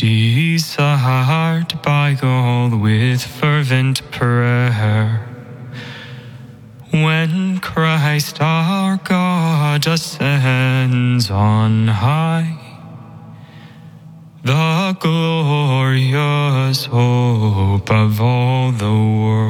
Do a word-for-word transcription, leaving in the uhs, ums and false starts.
desired by all with fervent prayer. When Christ our God ascends on high, the glorious hope of all the world.